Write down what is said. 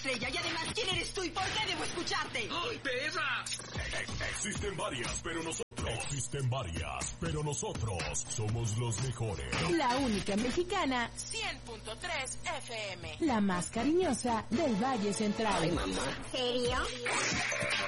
estrella. Y además, ¿quién eres tú y por qué debo escucharte? ¡Ay, perra! Existen varias, pero nosotros somos los mejores. La única mexicana, 100.3 FM. la más cariñosa del Valle Central. Ay, mamá. ¿Serio?